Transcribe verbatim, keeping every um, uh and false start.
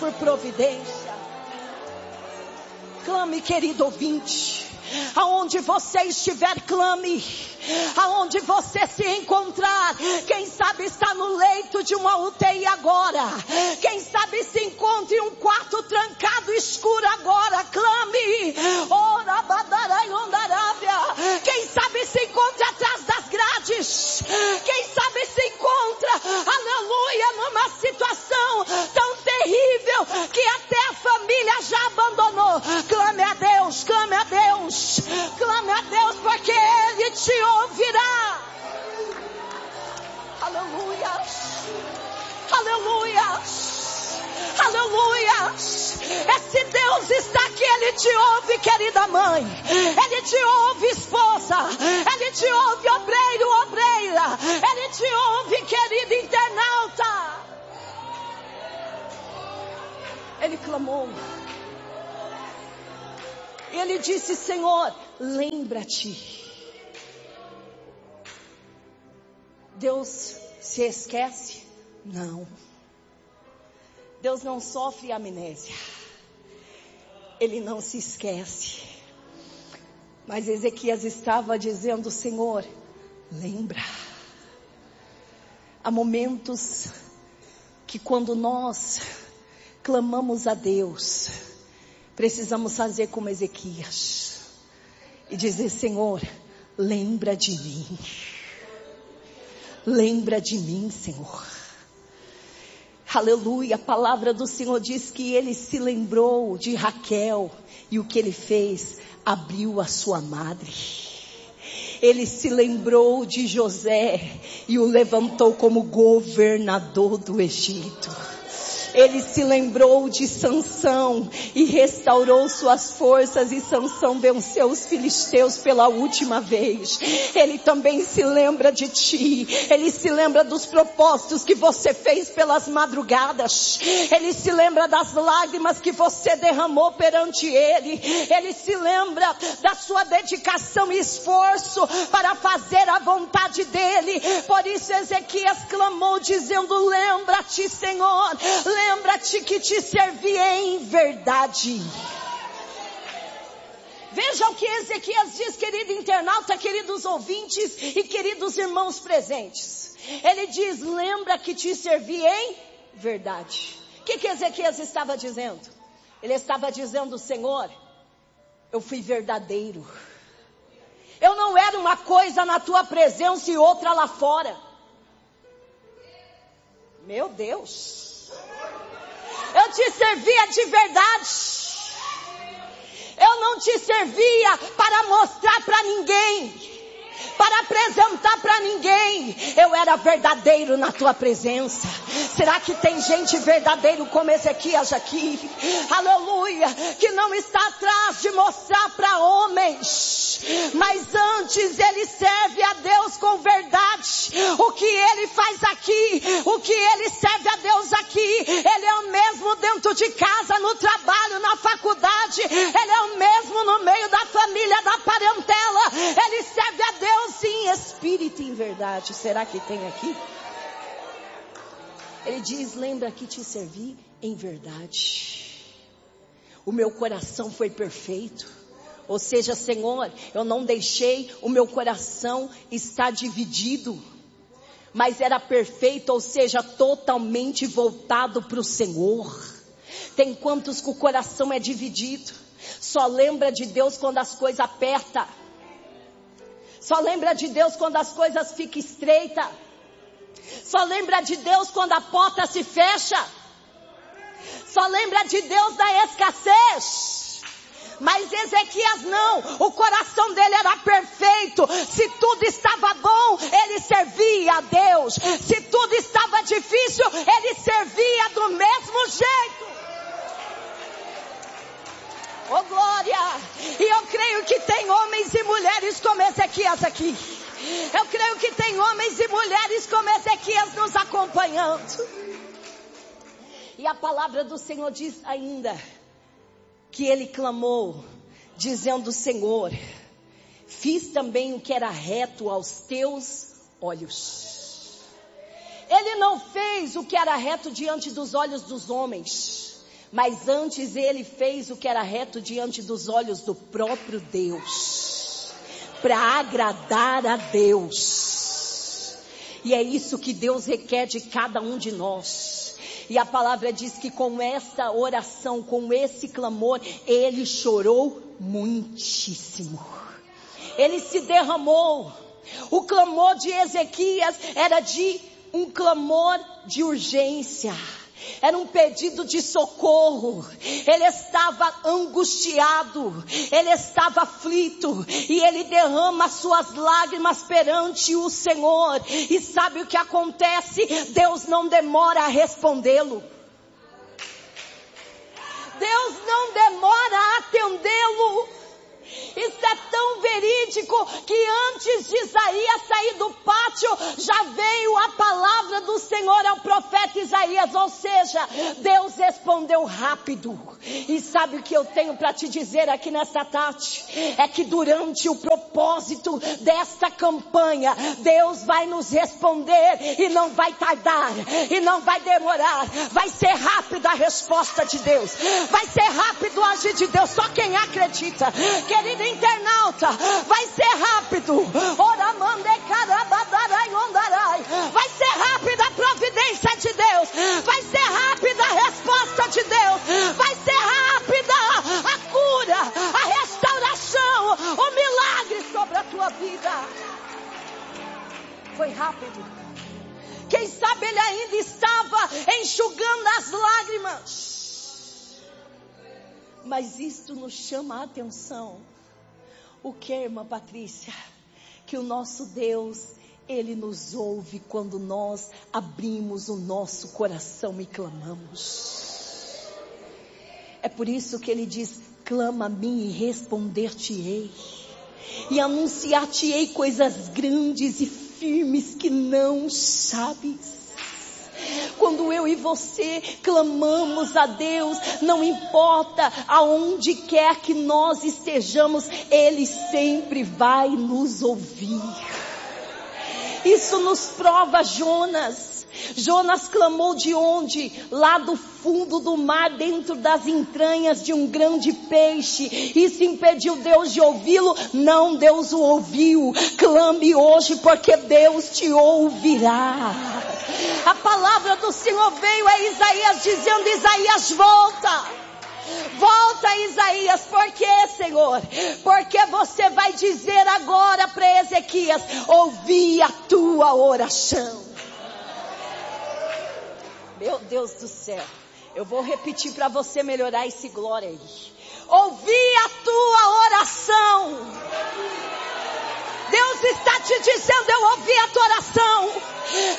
por providência. Clame, querido ouvinte. Aonde você estiver, clame. Aonde você se encontrar. Quem sabe está no leito de uma U T I agora. Quem sabe se encontra em um quarto trancado, escuro agora. Clame. Ora, badarai, ondarábia. Quem sabe se encontra atrás das grades. Quem sabe se encontra, aleluia, numa situação tão terrível que até a família já abandonou. Clame a Deus, clame a Deus. Clame a Deus, porque Ele te ouvirá. Aleluia. Aleluia. Aleluia. Esse Deus está aqui, Ele te ouve, querida mãe. Ele te ouve, esposa. Ele te ouve, obreiro, obreira. Ele te ouve, querido internauta. Ele clamou. Ele disse: Senhor, lembra-te. Deus se esquece? Não. Deus não sofre amnésia. Ele não se esquece. Mas Ezequias estava dizendo: Senhor, lembra. Há momentos que quando nós clamamos a Deus, precisamos fazer como Ezequias e dizer: Senhor, lembra de mim. Lembra de mim, Senhor. Aleluia. A palavra do Senhor diz que ele se lembrou de Raquel e o que ele fez? Abriu a sua madre. Ele se lembrou de José e o levantou como governador do Egito. Ele se lembrou de Sansão e restaurou suas forças, e Sansão venceu os filisteus pela última vez. Ele também se lembra de ti. Ele se lembra dos propósitos que você fez pelas madrugadas. Ele se lembra das lágrimas que você derramou perante Ele. Ele se lembra da sua dedicação e esforço para fazer a vontade dEle. Por isso Ezequias clamou dizendo: lembra-te, Senhor, lembra-te que te servi em verdade. Veja o que Ezequias diz, querido internauta, queridos ouvintes e queridos irmãos presentes. Ele diz: lembra que te servi em verdade. O que que Ezequias estava dizendo? Ele estava dizendo: Senhor, eu fui verdadeiro. Eu não era uma coisa na tua presença e outra lá fora. Meu Deus. Eu te servia de verdade. Eu não te servia para mostrar para ninguém, para apresentar para ninguém. Eu era verdadeiro na tua presença. Será que tem gente verdadeiro como Ezequias aqui? Aleluia. Que não está atrás de mostrar para homens, mas antes ele serve a Deus com verdade. O que ele faz aqui, o que ele serve a Deus aqui, ele é o mesmo dentro de casa, no trabalho, na faculdade. Ele é o mesmo no meio da família, da parentela. Ele serve a Deus em espírito e em verdade. Será que tem aqui? Ele diz: lembra que te servi em verdade. O meu coração foi perfeito. Ou seja, Senhor, eu não deixei o meu coração estar dividido, mas era perfeito, ou seja, totalmente voltado para o Senhor. Tem quantos que o coração é dividido? Só lembra de Deus quando as coisas apertam. Só lembra de Deus quando as coisas ficam estreitas. Só lembra de Deus quando a porta se fecha. Só lembra de Deus na escassez. Mas Ezequias não, o coração dele era perfeito. Se tudo estava bom, ele servia a Deus. Se tudo estava difícil, ele servia do mesmo jeito. Oh glória! E eu creio que tem homens e mulheres como Ezequias aqui. Eu creio que tem homens e mulheres como Ezequias nos acompanhando. E a palavra do Senhor diz ainda que ele clamou, dizendo: Senhor, fiz também o que era reto aos teus olhos. Ele não fez o que era reto diante dos olhos dos homens, Mas antes ele fez o que era reto diante dos olhos do próprio Deus, para agradar a Deus. E é isso que Deus requer de cada um de nós. E a palavra diz que com essa oração, com esse clamor, ele chorou muitíssimo. Ele se derramou. O clamor de Ezequias era de um clamor de urgência. Era um pedido de socorro. Ele estava angustiado, ele estava aflito, e ele derrama suas lágrimas perante o Senhor. E sabe o que acontece? Deus não demora a respondê-lo. Deus não demora a atendê-lo. Isso é tão verídico que antes de Isaías sair do pátio, já veio a palavra do Senhor ao profeta Isaías. Ou seja, Deus respondeu rápido. E sabe o que eu tenho para te dizer aqui nessa tarde? É que durante o propósito desta campanha, Deus vai nos responder e não vai tardar, e não vai demorar. Vai ser rápida a resposta de Deus. Vai ser rápido o agir de Deus. Só quem acredita. Querido internauta, vai ser rápido. Vai ser rápida a providência de Deus. Vai ser rápida a resposta de Deus. Vai ser rápida a cura, a restauração, o milagre sobre a tua vida. Foi rápido. Quem sabe ele ainda estava enxugando as lágrimas. Mas isto nos chama a atenção. O que, irmã Patrícia? Que o nosso Deus, ele nos ouve quando nós abrimos o nosso coração e clamamos. É por isso que ele diz: clama a mim e responder-te-ei, e anunciar-te-ei coisas grandes e firmes que não sabes. Quando eu e você clamamos a Deus, não importa aonde quer que nós estejamos, Ele sempre vai nos ouvir. Isso nos prova Jonas. Jonas clamou de onde? Lá do fundo do mar, dentro das entranhas de um grande peixe. Isso impediu Deus de ouvi-lo? Não, Deus o ouviu. Clame hoje, porque Deus te ouvirá. A palavra do Senhor veio a Isaías dizendo: Isaías, volta. Volta, Isaías. Por quê, Senhor? Porque você vai dizer agora para Ezequias: ouvi a tua oração. Meu Deus do céu. Eu vou repetir para você melhorar esse glória aí. Ouvi a tua oração. Deus está te dizendo: eu ouvi a tua oração.